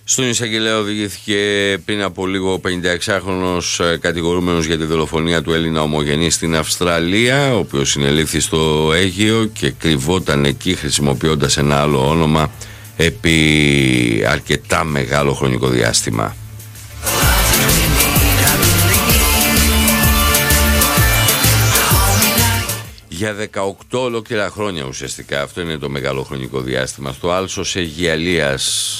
Στον εισαγγελέα οδηγήθηκε πριν από λίγο 56χρονος κατηγορούμενος για τη δολοφονία του Έλληνα ομογενή στην Αυστραλία, ο οποίος συνελήφθη στο Αίγυο και κρυβόταν εκεί χρησιμοποιώντας ένα άλλο όνομα επί αρκετά μεγάλο χρονικό διάστημα. Για 18 ολόκληρα χρόνια ουσιαστικά, αυτό είναι το μεγάλο χρονικό διάστημα, στο Άλσος Αιγιαλίας.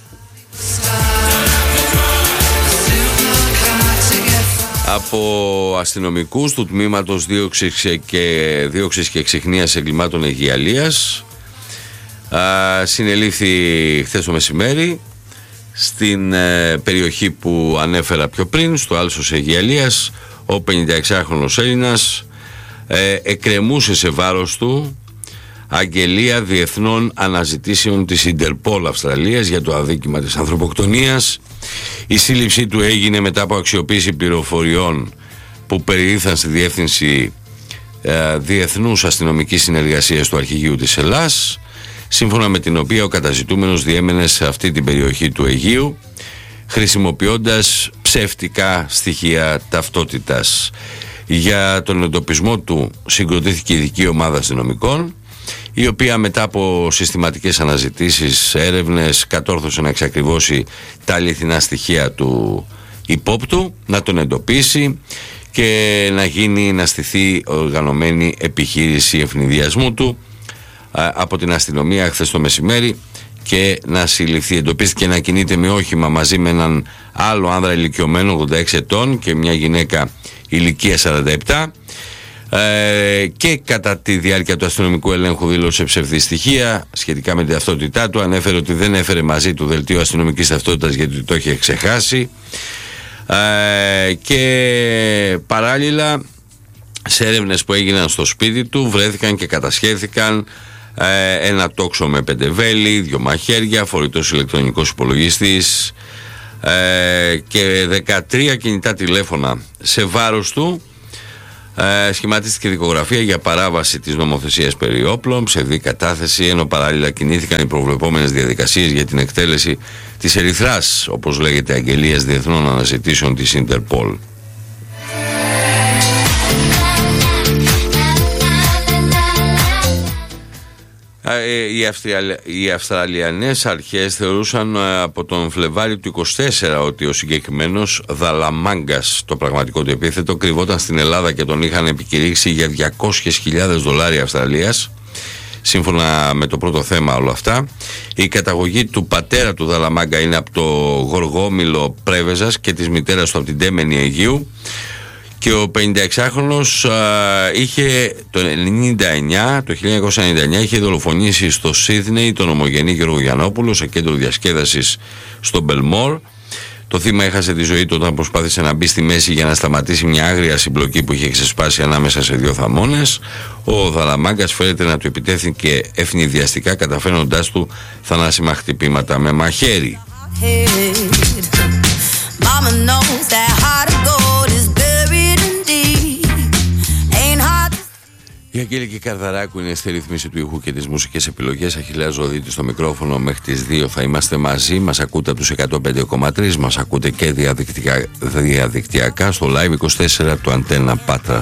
Από αστυνομικούς του τμήματος δίωξης και εξιχνίας εγκλημάτων Αιγιαλίας συνελήφθη χθες το μεσημέρι στην περιοχή που ανέφερα πιο πριν, στο Άλσος Αιγιαλίας. Ο 56χρονος Έλληνας εκκρεμούσε σε βάρος του αγγελία διεθνών αναζητήσεων της Ιντερπόλ Αυστραλίας για το αδίκημα της ανθρωποκτονίας. Η σύλληψή του έγινε μετά από αξιοποίηση πληροφοριών που περιήλθαν στη Διεύθυνση Διεθνούς Αστυνομικής Συνεργασίας του Αρχηγείου της Ελλάς, σύμφωνα με την οποία ο καταζητούμενος διέμενε σε αυτή την περιοχή του Αιγείου χρησιμοποιώντας ψεύτικα στοιχεία ταυτότητας. Για τον εντοπισμό του συγκροτήθηκε ειδική ομάδα αστυνομικών, η οποία μετά από συστηματικές αναζητήσεις, έρευνες, κατόρθωσε να εξακριβώσει τα αληθινά στοιχεία του υπόπτου, να τον εντοπίσει και να στηθεί οργανωμένη επιχείρηση ευνηδιασμού του από την αστυνομία χθες το μεσημέρι και να συλληφθεί. Εντοπίστηκε να κινείται με όχημα μαζί με έναν άλλο άνδρα ηλικιωμένο 86 ετών και μια γυναίκα ηλικία 47, και κατά τη διάρκεια του αστυνομικού ελέγχου δήλωσε ψευδή στοιχεία σχετικά με την ταυτότητά του. Ανέφερε ότι δεν έφερε μαζί του δελτίο αστυνομικής ταυτότητας γιατί το είχε ξεχάσει, και παράλληλα σε έρευνες που έγιναν στο σπίτι του βρέθηκαν και κατασχέθηκαν ένα τόξο με 5 βέλη, 2 μαχαίρια, φορητός ηλεκτρονικός υπολογιστής και 13 κινητά τηλέφωνα. Σε βάρος του σχηματίστηκε δικογραφία για παράβαση της νομοθεσίας περί όπλων, ψευδή κατάθεση, ενώ παράλληλα κινήθηκαν οι προβλεπόμενες διαδικασίες για την εκτέλεση της ερυθράς, όπως λέγεται, αγγελίας διεθνών αναζητήσεων της Ιντερπόλ. Οι Αυστραλιανές αρχές θεωρούσαν από τον Φλεβάρι του 24 ότι ο συγκεκριμένος Δαλαμάγκας, το πραγματικό του επίθετο, κρυβόταν στην Ελλάδα και τον είχαν επικηρύξει για $200.000 Αυστραλίας. Σύμφωνα με το πρώτο θέμα όλα αυτά, η καταγωγή του πατέρα του Δαλαμάγκα είναι από το Γοργόμηλο Πρέβεζας και της μητέρας του από την Τέμενη Αιγείου. Και ο 56χρονος είχε το 1999 είχε δολοφονήσει στο Σίδνεϊ τον ομογενή Γιώργο Γιαννόπουλο σε κέντρο διασκέδασης στο Μπελμόρ. Το θύμα έχασε τη ζωή του όταν προσπάθησε να μπει στη μέση για να σταματήσει μια άγρια συμπλοκή που είχε ξεσπάσει ανάμεσα σε 2 θαμώνες. Ο Δαλαμάγκας φέρεται να του επιτέθηκε ευνηδιαστικά, καταφέρνοντάς του θανάσιμα χτυπήματα με μαχαίρι. Η Αγγέλικη Καρδαράκου είναι στη ρύθμιση του ήχου και τις μουσικές επιλογές. Αχιλλέας Ζωδίτης στο μικρόφωνο. Μέχρι τις 2 θα είμαστε μαζί. Μας ακούτε από τους 105,3. Μας ακούτε και διαδικτυακά στο Live 24 του Αντένα Πάτρα.